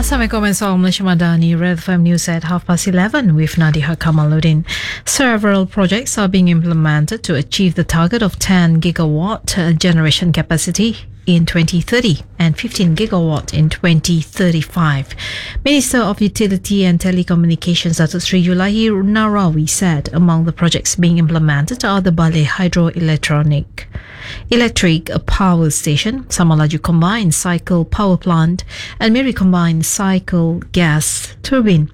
Assalamualaikum and salam Malaysia Madani. Red FM News at 11:30 with Nadia Kamaluddin. Several projects are being implemented to achieve the target of 10 gigawatt generation capacity in 2030 and 15 gigawatt in 2035. Minister of Utility and Telecommunications Datuk Sri Yulahi Narawi said among the projects being implemented are the Balai Hydroelectric Power Station, Samalaju Combined Cycle Power Plant and Miri Combined Cycle Gas Turbine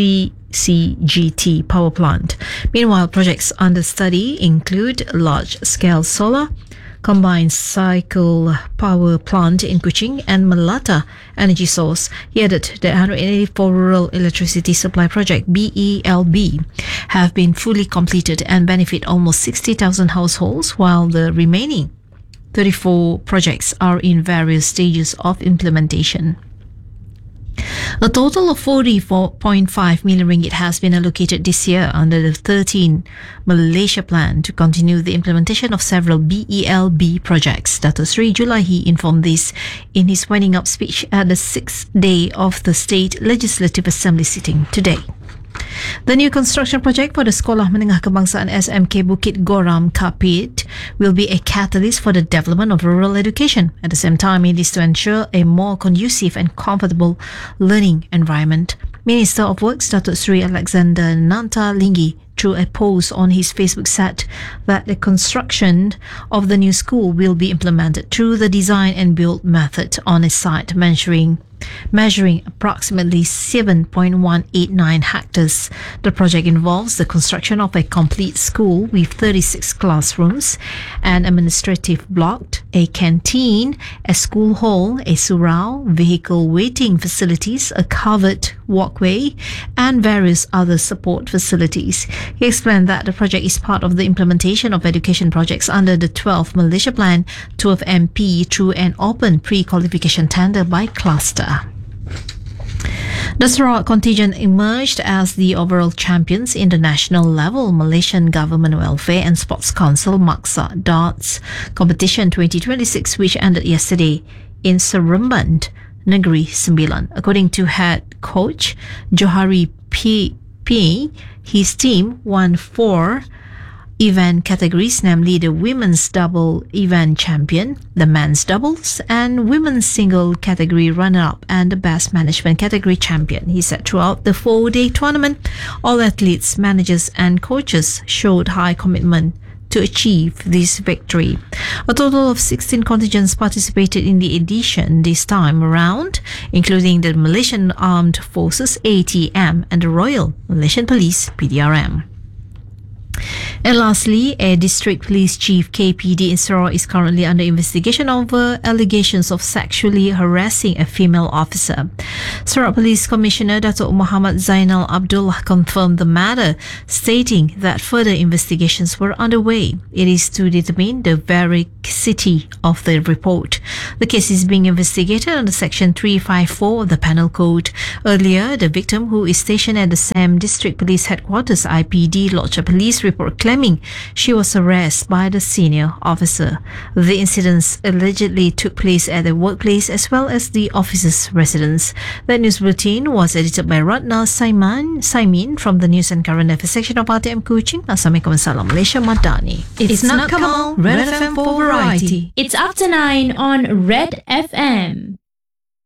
CCGT Power Plant. Meanwhile, projects under study include large-scale solar, combined cycle power plant in Kuching and Melata energy source. He added the 184 Rural Electricity Supply Project BELB have been fully completed and benefit almost 60,000 households, while the remaining 34 projects are in various stages of implementation. A total of 44.5 million ringgit has been allocated this year under the 13 Malaysia Plan to continue the implementation of several BELB projects. Datuk Sri Julahi informed this in his winding up speech at the 6th day of the State Legislative Assembly sitting today. The new construction project for the Sekolah Menengah Kebangsaan SMK Bukit Goram Kapit will be a catalyst for the development of rural education. At the same time, it is to ensure a more conducive and comfortable learning environment. Minister of Works Datuk Sri Alexander Nanta Linggi, through a post on his Facebook, said that the construction of the new school will be implemented through the design and build method on a site measuring approximately 7.189 hectares. The project involves the construction of a complete school with 36 classrooms, an administrative block, a canteen, a school hall, a surau, vehicle waiting facilities, a covered walkway, and various other support facilities. He explained that the project is part of the implementation of education projects under the 12th Malaysia Plan, 12 MP, through an open pre-qualification tender by cluster. The Sarawak contingent emerged as the overall champions in the national level Malaysian Government Welfare and Sports Council Maksa Darts Competition 2026, which ended yesterday in Seremban, Negeri Sembilan. According to head coach Johari P, his team won 4 event categories, namely the women's double event champion, the men's doubles and women's single category runner-up, and the best management category champion. He said throughout the 4-day tournament, all athletes, managers and coaches showed high commitment to achieve this victory. A total of 16 contingents participated in the edition this time around, including the Malaysian Armed Forces ATM and the Royal Malaysian Police PDRM. And lastly, a district police chief KPD in Sarawak is currently under investigation over allegations of sexually harassing a female officer. Sarawak Police Commissioner Datuk Muhammad Zainal Abdullah confirmed the matter, stating that further investigations were underway. It is to determine the veracity of the report. The case is being investigated under Section 354 of the Penal Code. Earlier, the victim, who is stationed at the SAM District Police Headquarters IPD, lodged a police report claiming she was harassed by the senior officer. The incidents allegedly took place at the workplace as well as the officer's residence. The news bulletin was edited by Ratna Saimin from the News and Current Affairs section of RTM Kuching. Assalamualaikum salam Malaysia Madani. It's not Kamal, Red FM for variety. It's after 9 on Red FM.